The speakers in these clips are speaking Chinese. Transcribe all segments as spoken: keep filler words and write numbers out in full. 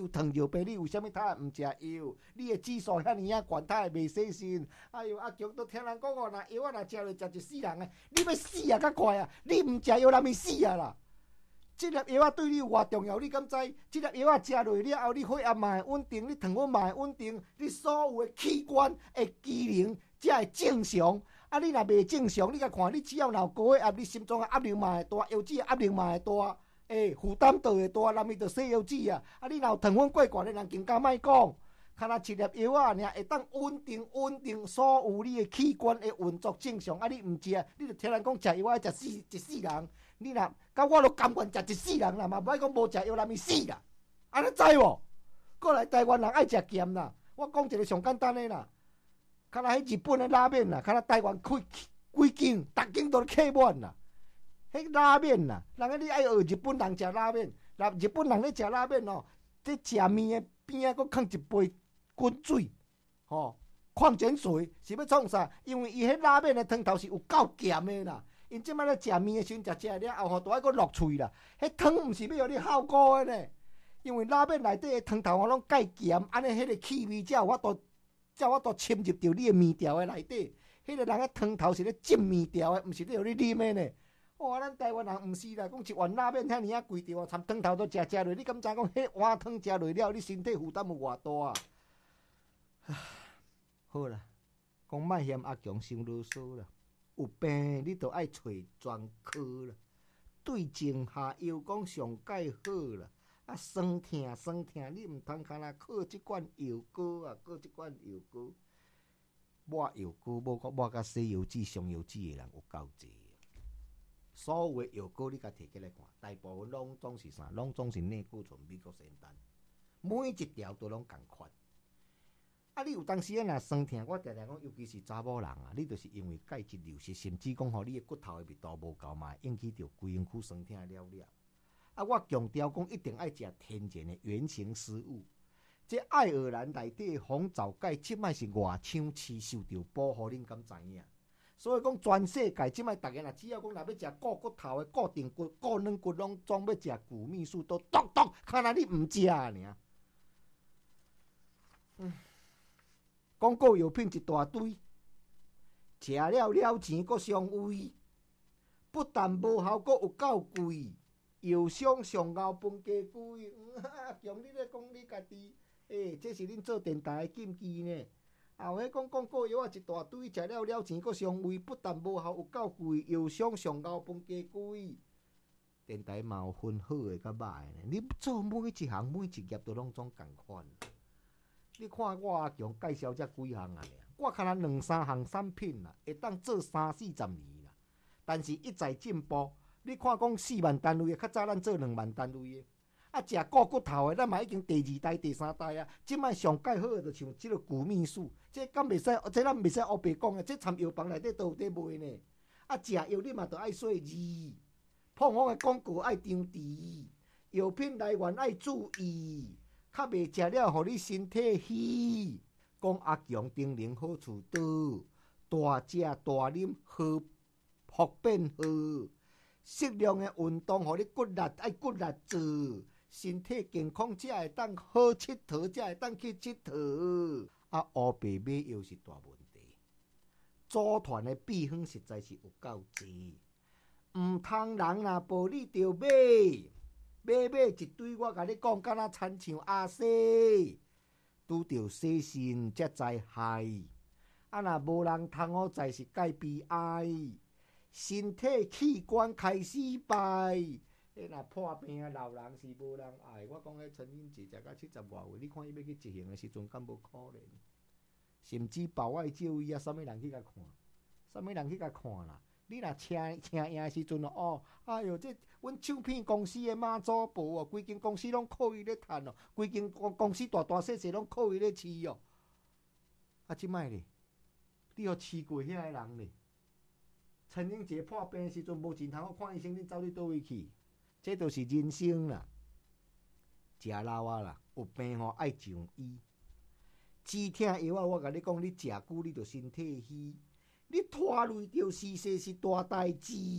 有糖尿病，你为什么他毋食药？你的指数遐尼啊悬，他会袂洗肾。哎呦，阿强都听人讲哦，若药啊若食落食一世人诶，你要死啊较快啊！你毋食药，难咪死啊啦！即粒药啊对你有偌重要？你敢知？即粒药啊食落了后，你血压嘛会稳定，你糖分嘛会稳定，你所有的器官的机能才会正常。啊，你若袂正常，你甲看，你只要有高血压，你心脏的压力嘛会大，腰子的压力嘛会大，诶、欸，负担就会大，难咪就洗腰子啊！啊，你若有糖分过悬的人，更加莫讲。看若一粒药啊，尔会当稳定稳定所有你的器官的运作正常。啊，你毋食，你就听人讲食药爱食死一世人。你若甲我都甘愿食一世人啦，嘛莫讲无食药，难咪死啦。安尼知无？过来台湾人爱食咸啦。我讲一个上简单的啦，看若迄日本的拉面啦，看若台湾开几间，逐间都客满啦。迄拉面啦，人家你爱学日本人食拉面，那日本人咧食拉面哦，这食面的边啊，佫放一杯滚水，吼、哦，矿泉水是要创啥？因为伊迄拉面的汤头是有够咸的啦。因即摆咧食面的时阵，食食了后吼，都爱佫落喙啦。迄汤毋是要互你效果的呢，因为拉面内底的汤头吼拢介咸，安尼迄个气味才有法度，才有法度侵入到你的面条的内底。迄、那个人的汤头是咧浸面条的，毋是咧互你啉的呢。哇！咱台湾人毋是啦，讲一碗拉面遐尔啊贵着啊，掺汤头都食食落，你敢知讲迄碗汤食落了，你身体负担有偌大啊？好啦，讲莫嫌阿强伤啰嗦啦。有病你就爱找专科啦，对症下药讲上介好啦。啊，酸痛酸痛，你毋通干那靠即款药膏啊，靠即款药膏。抹药膏抹个抹甲洗腰子、上腰子的人有够济。所有的药膏你甲摕起来看，大部分拢总是啥？拢总是内固醇、美国仙丹，每一条都拢共款。啊，你有当时啊，若酸痛，我常常讲，尤其是查某人啊，你就是因为钙质流失，甚至讲吼，你的骨头的密度无够嘛，引起着规身躯酸痛了了。啊，我强调讲，一定爱食天然的原形食物。这爱尔兰内底的红枣钙，即摆是外厂饲受着保护，恁敢知影？所以讲，全世界即摆大家若只要讲，若要食固骨头的、固定骨、固软骨，拢总要食谷蜜素，都毒毒，看来你毋食尔。嗯。广告药品一大堆，食了了钱，阁伤胃，不但无效，阁有够贵，药商上后分加贵。嗯，强你咧讲你家己，诶、欸，这是恁做电台的禁忌呢。后迄讲广告药啊一大堆，食了了钱，阁伤胃，不但无效，有够贵，药商上后分加贵。电台嘛有分好的甲歹的，你做每一行每一业都拢总共款。你看我阿强介绍这几项啊，我看咱两三项产品啦，会当做三四十年啦。但是一再进步，你看讲四万单位的，较早咱做两万单位的。啊，食固骨头的，咱嘛已经第二代、第三代啊。即摆上介好的就像即个谷蜜素，这敢袂使，这咱袂使黑白讲的，这掺药房内底都有在卖呢。啊，食药你嘛都爱细字，碰风的广告爱张持，药品来源爱注意。较袂食了，互你身体虚。讲阿强叮咛好处多，大食大啉好，福变好。适量的运动，互你骨力爱骨力做，身体健康才会当好佚佗，才会当去佚佗。啊，黑白买药是大问题。组团的秘方实在是有够济，毋通人若报你就买。买买一堆，我甲你讲，敢若亲像阿西，拄着洗肾才知害。啊，若无人通好在是介悲哀，身体器官开始败。迄若破病老人是无人爱。我讲迄陈英杰食到七十外岁，你看伊要去执行的时阵，敢无可怜？甚至保外就医啊，啥物人去甲看？啥物人去甲看啦？你若请请赢的时阵哦，哎哟，这阮唱片公司的马祖婆哦，规间公司拢靠伊咧趁哦，规间公公司大大小小拢靠伊咧饲哦。啊，即摆咧，你互饲过遐个人咧？陈英杰破病的时阵无钱通好看医生，你走你倒位去？这就是人生啦。食老啊啦，有病吼爱上医。止痛药啊，我甲你讲，你食久你就身体虚。你拖累着是是是大代志，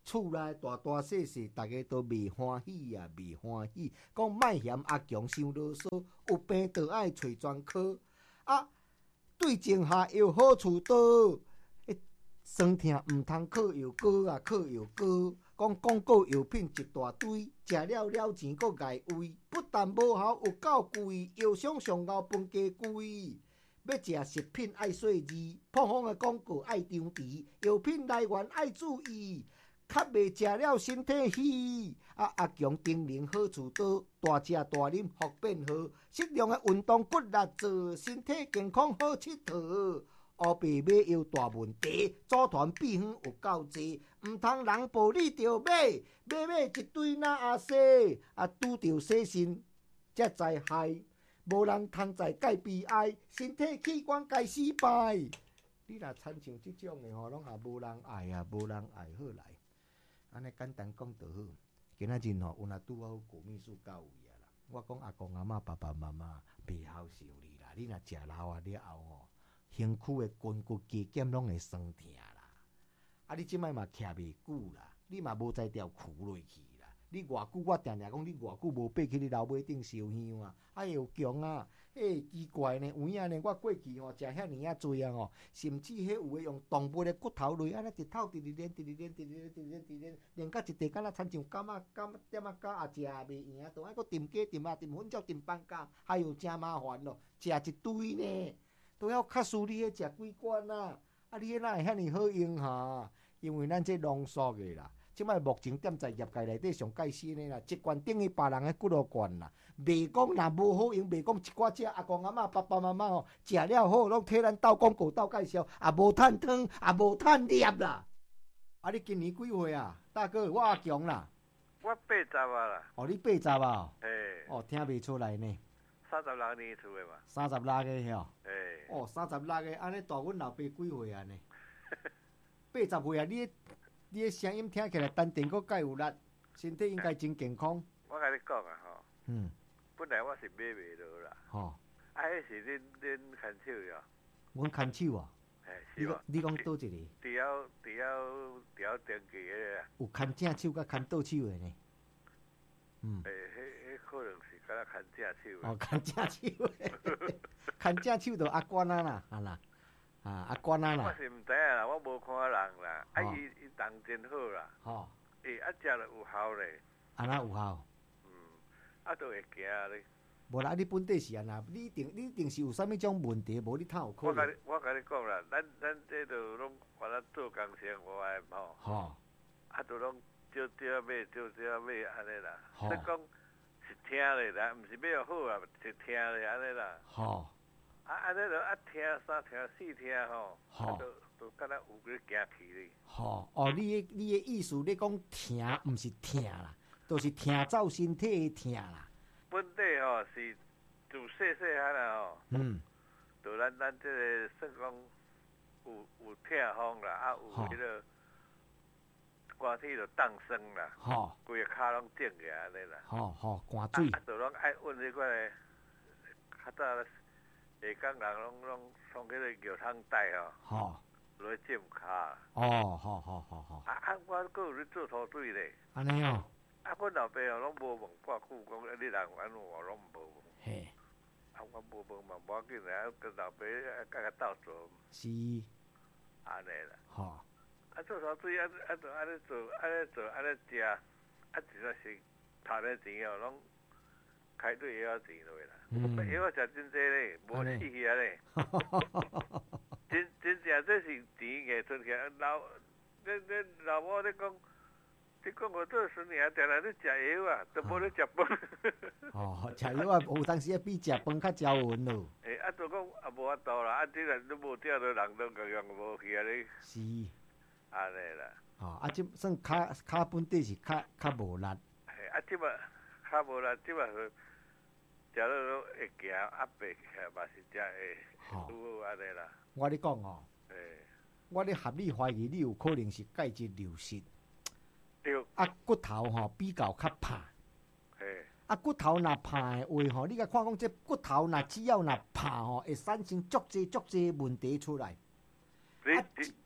厝内大大细细，大家都未欢喜啊，未欢喜。讲莫嫌阿强伤啰嗦，有病就爱找专科。啊，对症下药好处多。酸痛毋通靠药膏啊，靠药膏。讲广告药品一大堆，食了了钱阁碍胃，不但无效，有够贵，药商上后分加贵。要食食品爱细字，碰风的广告爱张持，药品来源爱注意，较袂食了身体虚。啊，阿强叮咛好处多，大食大啉福变好，适量的运动骨力做，身体健康好佚佗。乌白买药大问题，组团秘方有够济，毋通人报你着买，买买一堆哪阿西，啊拄着洗身才知害，无人通在介悲哀，身体器官该失败。你若参像即种的吼，拢也无人爱啊，无人爱好来，安尼简单讲就好。今仔日吼，有若拄好顾秘书到位啊啦，我讲阿公阿嬷爸爸妈妈袂孝顺你啦，你若食老啊了后吼。身躯的筋骨肌腱拢会酸痛啦，啊！你即摆嘛徛袂久啦，你嘛无才调跍落去啦。你偌久我定定讲你偌久无爬去你楼尾顶烧香啊！哎呦强啊！诶、欸，奇怪呢，有影呢，我过去吼食遐尼啊多啊吼，甚至迄有诶用动物的骨头类，安尼一透直直连，直直连，直直连，直直连，直直连，连到一地敢若亲像柑仔柑点仔柑也食也袂赢，都爱搁炖鸡、炖啊、炖粉椒、炖放假，还有真麻烦咯，食一堆呢。都要较输你迄食几罐啊！啊，你迄哪会遐尼好用哈？因为咱这浓缩的啦，即摆目前踮在业界内底上介新的啦，一罐等于别人的几落罐啦。袂讲若无好用，袂讲一寡只阿公阿嬷、爸爸妈妈吼，食了好，拢替咱斗广告、斗介绍，也无趁汤，也无趁粒啦。啊，你今年几岁啊？大哥，我阿强啦。 我八十啊啦。 哦，你八十啊？ 嘿。 哦，听袂出来呢。 三十六年厝的嘛， 三十六个吼， 诶， 哦，三十六个，安尼大阮老爸几岁啊呢？八十岁啊！你你的声音听起来淡定，阁介有力，身体应该真健康。 我甲你讲啊吼， 嗯， 本来我是买袂落啦， 吼， 啊，迄是恁恁牵手呀， 阮牵手啊， 诶， 你讲你讲倒一个？ 除了除了除了登记个啊， 有牵正手甲牵倒手的呢？嗯， 诶，迄迄可能是敢若牵正手。 哦，牵正手的，牵正手就阿官啊啦，啊啦，啊阿官啊啦。 我是毋知影啦，我无看人啦，啊伊伊人真好啦， 吼， 诶，啊食了有效咧， 安那有效？ 嗯，啊都会行咧。 无啦，你本底是安那，你一定你一定是有啥物种问题，无你太有可能。 我甲你我甲你讲啦，咱咱这都拢把咱做工生活诶吼， 吼， 啊都拢。少少买，少少买安尼啦。 你讲是听咧啦，毋是买好啊，是听咧安尼啦。 吼， 啊安尼就啊听三听四听吼，啊都都敢若有去行去咧。 吼，哦，你的你的意思，你讲听，毋是听啦，都、就是听走身体的听啦。 本地吼是自细细汉啊吼，嗯，就咱咱这个算讲有有痛风啦，啊有迄个。寒天就冻酸啦，吼，规个骹拢肿起来安尼啦， 吼吼，寒水， 啊，就拢爱温迄款个，较早下港人拢拢从迄个药汤袋吼，吼，落去浸骹。哦，好好好好。啊啊，我搁有咧做土水咧。安尼哦。啊，阮老爸哦，拢无问半句，讲你人安怎，我拢无问。嘿。啊，我无问嘛，无要紧啦，跟老爸甲甲斗做。是。安尼啦。吼。啊，做啥水啊？啊，就安尼做，安尼做，安尼食，啊，真正是赚咧钱哦，拢开对药钱落啦。嗯。药食真济咧，无死去啊咧。真真正这是钱摕出去，老，恁恁老母咧讲，你讲我做孙儿，定来咧食药啊，都无咧食饭。哦，食药啊，有当时啊比食饭较招魂咯。诶，啊，就讲啊无法度啦，啊，即个都无钓到人，都个样无去啊咧。是。安尼啦，吼、哦，啊，即算骹骹本底是较较无力。嘿，啊，即摆较无力，即摆是食了都会行，啊，爬起来嘛是才会好安尼啦。我咧讲哦，嘿，我咧合理怀疑你有可能是钙质流失。对。啊，骨头吼、哦、比较较歹。嘿。啊，骨头若歹的话吼，你甲看讲这骨頭若只要若歹吼，會產生足濟足濟問題出來。你、啊、你。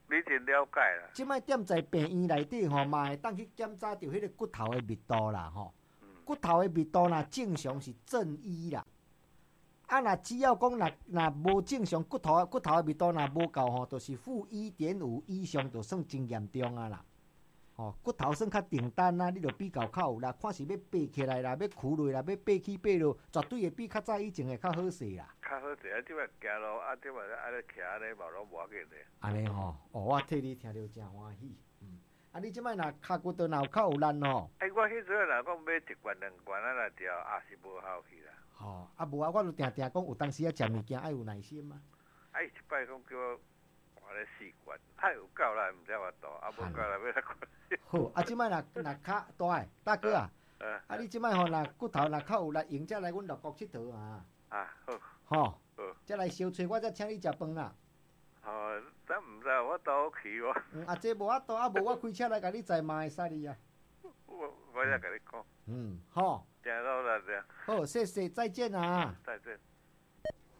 你真了解啦。 即摆踮在病院内底吼，嘛会当去检查着迄个骨头的密度啦吼。嗯、骨头的密度若正常是正一啦。啊，若只要讲若若无正常骨头骨头的密度若无够吼，就是负一点五以上，就算真严重啊啦。吼、哦，骨头算较订单啊，你着比较较有啦。看是要爬起来啦，要跍落啦，要爬起爬落，绝对会比较早以前会较好势啦。 较好势啊！即摆行路啊，即摆安尼徛安尼嘛拢无要紧的。 安尼吼，哦，我替你听着真欢喜。嗯，啊，你即摆若骹骨头若有较有力吼。 哎，我迄阵若讲买一罐两罐啊来调，也是无效去啦。 吼、哦，啊无啊，我著定定讲有当时啊食物件爱有耐心嘛。 哎，一摆讲叫我看咧四罐，啊有够啦，毋知法度，啊无够啦要来看。 好，啊，即摆若若较大诶，大哥啊，啊，啊你即摆吼若骨头若较有力，用则来阮六国佚佗啊。 啊，好。 吼、哦，则来烧菜，我则请你食饭啦。 哦，咱毋知我倒去哦。 嗯，啊，这无法度，啊无我开车来甲你载嘛会使你啊。 我我才甲你讲。 嗯，好。 行到啦，这样。 好，谢谢，再见啊。 再见。